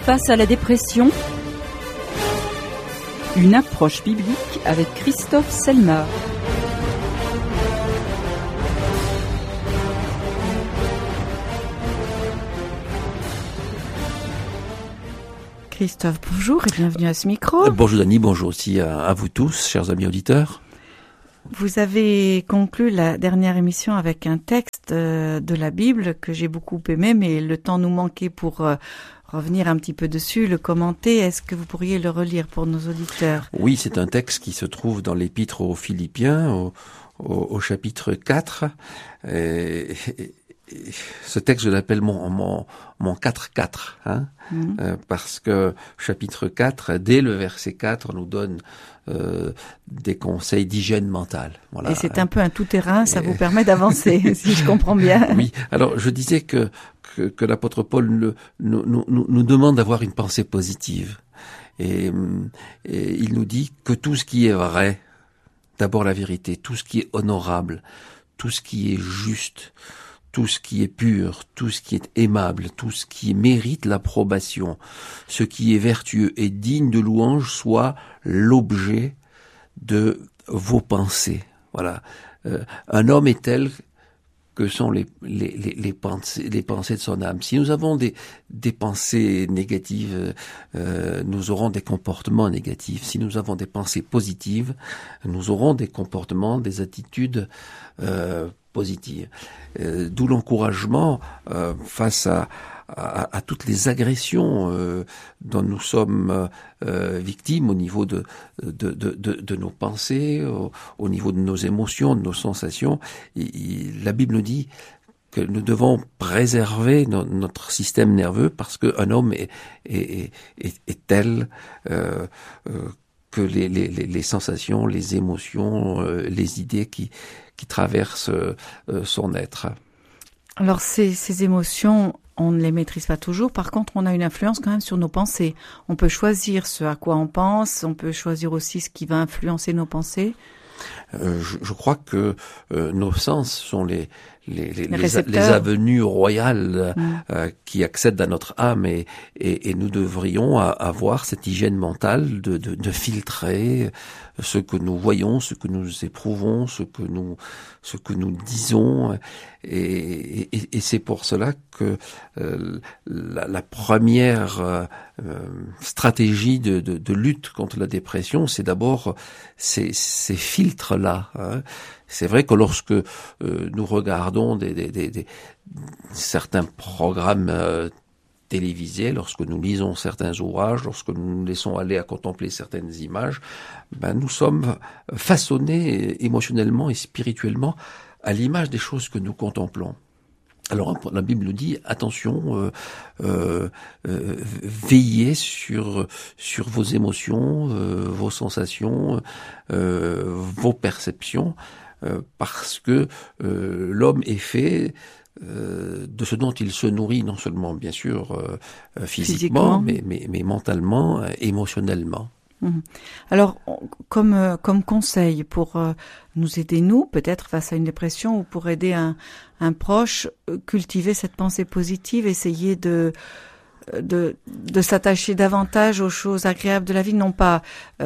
face à la dépression, une approche biblique avec Christophe Selmar. Christophe, bonjour et bienvenue à ce micro. Bonjour Dany, bonjour aussi à vous tous, chers amis auditeurs. Vous avez conclu la dernière émission avec un texte de la Bible que j'ai beaucoup aimé, mais le temps nous manquait pour revenir un petit peu dessus, le commenter. Est-ce que vous pourriez le relire pour nos auditeurs ? Oui, c'est un texte qui se trouve dans l'Épître aux Philippiens, au chapitre 4. Ce texte, je l'appelle mon 4-4, parce que chapitre 4, dès le verset 4, nous donne des conseils d'hygiène mentale. Voilà. Et c'est un peu un tout-terrain, ça vous permet d'avancer, si je comprends bien. Oui, alors je disais que l'apôtre Paul nous demande d'avoir une pensée positive. Et il nous dit que tout ce qui est vrai, d'abord la vérité, tout ce qui est honorable, tout ce qui est juste, tout ce qui est pur, tout ce qui est aimable, tout ce qui mérite l'approbation, ce qui est vertueux et digne de louange soit l'objet de vos pensées. Voilà. Un homme est tel que sont les pensées de son âme. Si nous avons des pensées négatives, nous aurons des comportements négatifs. Si nous avons des pensées positives, nous aurons des comportements, des attitudes positives. D'où l'encouragement face à toutes les agressions dont nous sommes victimes au niveau de nos pensées, au niveau de nos émotions, de nos sensations. La Bible nous dit que nous devons préserver notre système nerveux parce qu'un homme est tel que les sensations, les émotions, les idées qui traversent son être. Alors ces émotions, on ne les maîtrise pas toujours. Par contre, on a une influence quand même sur nos pensées. On peut choisir ce à quoi on pense. On peut choisir aussi ce qui va influencer nos pensées. Je crois que nos sens sont les avenues royales qui accèdent à notre âme et nous devrions avoir cette hygiène mentale de filtrer ce que nous voyons, ce que nous éprouvons, ce que nous disons et c'est pour cela que la première stratégie de lutte contre la dépression, c'est d'abord ces filtres-là. C'est vrai que lorsque nous regardons certains programmes télévisés, lorsque nous lisons certains ouvrages, lorsque nous nous laissons aller à contempler certaines images, nous sommes façonnés émotionnellement et spirituellement à l'image des choses que nous contemplons. Alors la Bible nous dit attention, veillez sur vos émotions, vos sensations, vos perceptions, parce que l'homme est fait de ce dont il se nourrit, non seulement bien sûr physiquement. Mais mentalement, émotionnellement. Alors, comme conseil pour nous aider, nous, peut-être face à une dépression ou pour aider un proche, cultiver cette pensée positive, essayer de s'attacher davantage aux choses agréables de la vie, non pas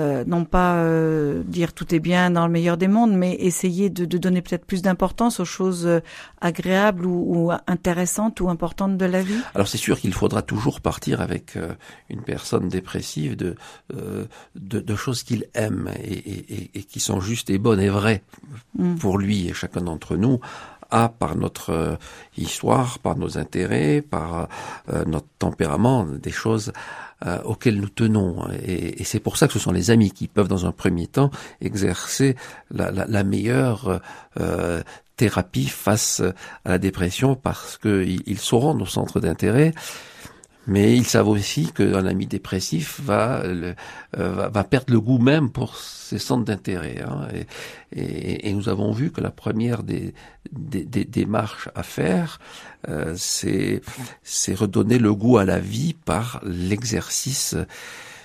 dire tout est bien dans le meilleur des mondes, mais essayer de donner peut-être plus d'importance aux choses agréables ou intéressantes ou importantes de la vie. Alors c'est sûr qu'il faudra toujours partir avec une personne dépressive de choses qu'il aime et qui sont justes et bonnes et vraies pour lui et chacun d'entre nous. Par notre histoire, par nos intérêts, par notre tempérament, des choses auxquelles nous tenons. Et c'est pour ça que ce sont les amis qui peuvent, dans un premier temps, exercer la meilleure thérapie face à la dépression, parce qu'ils sauront nos centres d'intérêt. Mais ils savent aussi qu'un ami dépressif va perdre le goût même pour ses centres d'intérêt. Et nous avons vu que la première des démarches à faire, c'est redonner le goût à la vie par l'exercice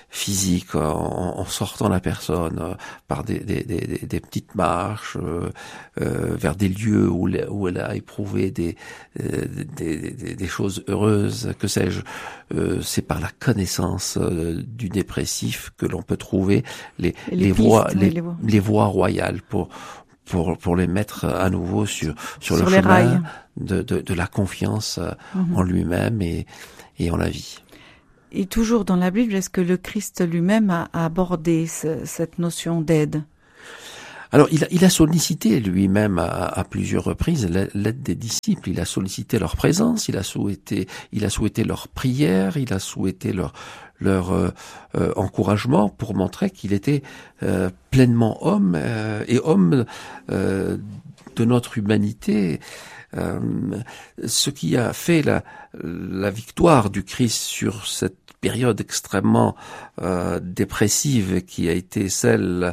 physique en sortant la personne par des petites marches vers des lieux où elle a éprouvé des choses heureuses, que sais-je. C'est par la connaissance du dépressif que l'on peut trouver les voies royales pour les mettre à nouveau sur le chemin de la confiance en lui-même et en la vie. Et toujours dans la Bible, est-ce que le Christ lui-même a abordé cette notion d'aide? Alors, il a sollicité lui-même à plusieurs reprises l'aide des disciples. Il a sollicité leur présence, il a souhaité leur prière, il a souhaité leur encouragement pour montrer qu'il était pleinement homme et homme de notre humanité. Ce qui a fait la victoire du Christ sur cette période extrêmement dépressive qui a été celle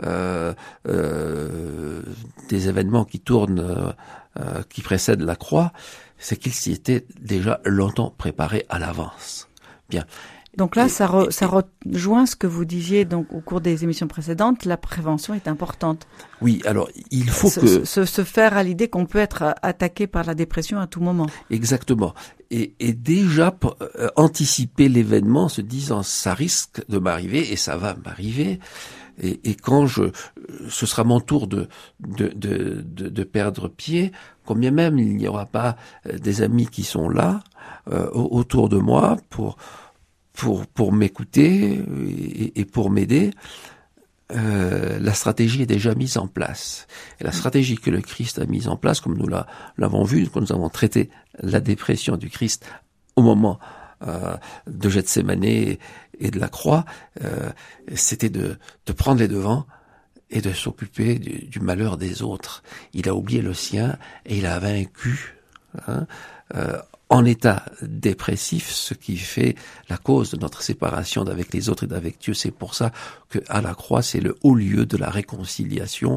des événements qui tournent, qui précèdent la croix, c'est qu'il s'y était déjà longtemps préparé à l'avance. Bien. Donc là, ça rejoint ce que vous disiez donc au cours des émissions précédentes, la prévention est importante. Oui, alors il faut se faire à l'idée qu'on peut être attaqué par la dépression à tout moment. Exactement. Et déjà anticiper l'événement en se disant ça risque de m'arriver et ça va m'arriver. Et quand ce sera mon tour de perdre pied, combien même il n'y aura pas des amis qui sont là autour de moi pour m'écouter et pour m'aider, la stratégie est déjà mise en place. Et la stratégie que le Christ a mise en place, comme nous l'avons vu, quand nous avons traité la dépression du Christ au moment de Gethsémane et de la croix, c'était de prendre les devants et de s'occuper du malheur des autres. Il a oublié le sien et il a vaincu en état dépressif, ce qui fait la cause de notre séparation d'avec les autres et d'avec Dieu. C'est pour ça que à la croix, c'est le haut lieu de la réconciliation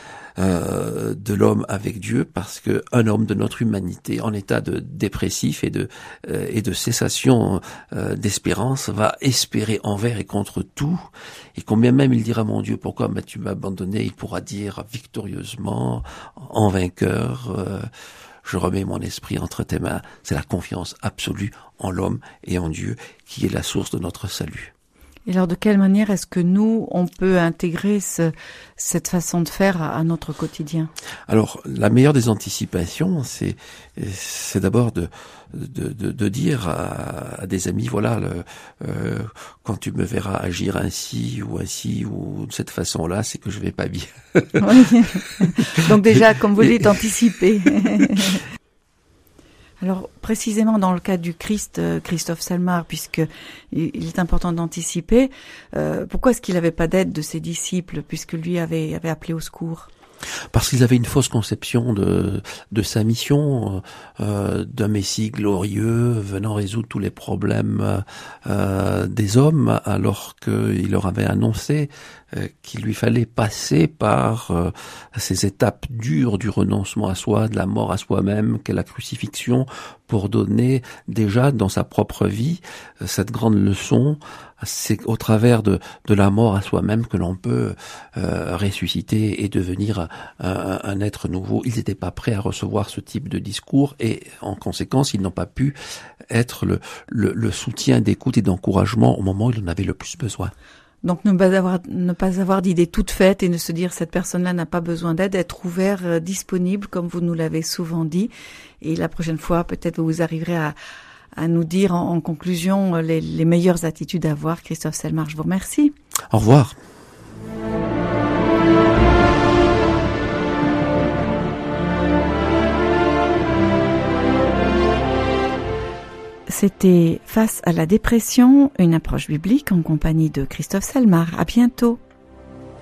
de l'homme avec Dieu, parce que un homme de notre humanité en état de dépressif et de cessation d'espérance va espérer envers et contre tout, et combien même il dira mon Dieu pourquoi m'as-tu abandonné, il pourra dire victorieusement en vainqueur je remets mon esprit entre tes mains. C'est la confiance absolue en l'homme et en Dieu qui est la source de notre salut. Et alors, de quelle manière est-ce que nous, on peut intégrer cette façon de faire à notre quotidien? Alors, la meilleure des anticipations, c'est d'abord de dire à des amis, voilà, quand tu me verras agir ainsi ou de cette façon-là, c'est que je vais pas bien. Oui. Donc déjà, comme vous dites, anticiper. Alors, précisément dans le cas du Christ, Christophe Selmar, puisque il est important d'anticiper, pourquoi est-ce qu'il n'avait pas d'aide de ses disciples, puisque lui avait appelé au secours? Parce qu'ils avaient une fausse conception de sa mission, d'un Messie glorieux venant résoudre tous les problèmes des hommes, alors qu'il leur avait annoncé qu'il lui fallait passer par ces étapes dures du renoncement à soi, de la mort à soi-même, qu'est la crucifixion, pour donner déjà dans sa propre vie cette grande leçon. C'est au travers de la mort à soi-même que l'on peut ressusciter et devenir un être nouveau. Ils n'étaient pas prêts à recevoir ce type de discours et en conséquence, ils n'ont pas pu être le soutien d'écoute et d'encouragement au moment où ils en avaient le plus besoin. Donc ne pas avoir d'idées toutes faites et ne se dire cette personne-là n'a pas besoin d'aide, être ouvert, disponible comme vous nous l'avez souvent dit. Et la prochaine fois, peut-être vous arriverez à nous dire en conclusion les meilleures attitudes à avoir. Christophe Selmar, je vous remercie. Au revoir. C'était Face à la dépression, une approche biblique en compagnie de Christophe Selmar. À bientôt.